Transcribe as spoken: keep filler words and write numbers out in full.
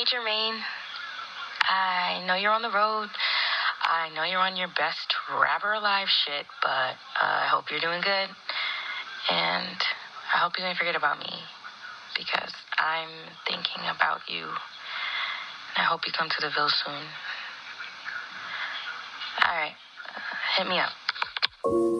Jermaine. I know you're on the road. I know you're on your best rapper alive shit, but uh, I hope you're doing good. And I hope you don't forget about me, because I'm thinking about you. And I hope you come to the Ville soon. All right, uh, hit me up.